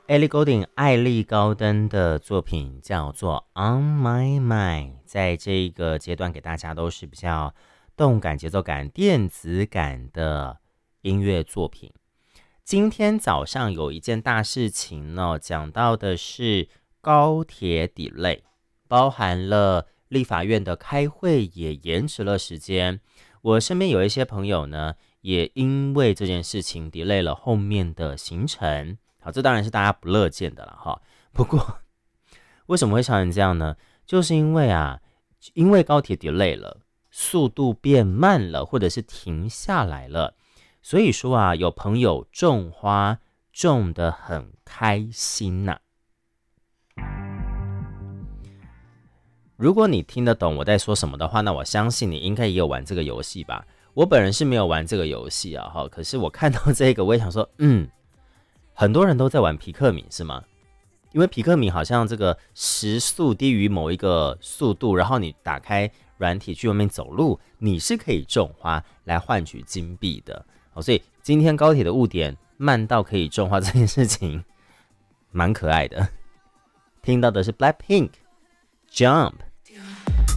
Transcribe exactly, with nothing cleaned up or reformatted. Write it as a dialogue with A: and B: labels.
A: 艾莉·高丁艾莉高登的作品叫做《On My Mind》，在这个阶段给大家都是比较动感、节奏感、电子感的音乐作品。今天早上有一件大事情呢，讲到的是高铁 delay， 包含了立法院的开会也延迟了时间。我身边有一些朋友呢，也因为这件事情 delay 了后面的行程。好，这当然是大家不乐见的了哈。不过，为什么会造成这样呢？就是因为啊，因为高铁 delay 了，速度变慢了，或者是停下来了，所以说啊，有朋友种花种得很开心呐、如果你听得懂我在说什么的话，那我相信你应该也有玩这个游戏吧。我本人是没有玩这个游戏啊，哈，可是我看到这个，我也想说，嗯。很多人都在玩皮克敏是吗？因为皮克敏好像这个时速低于某一个速度，然后你打开软体去外面走路，你是可以种花来换取金币的。哦，所以今天高铁的误点慢到可以种花这件事情蛮可爱的。听到的是 Blackpink Jump。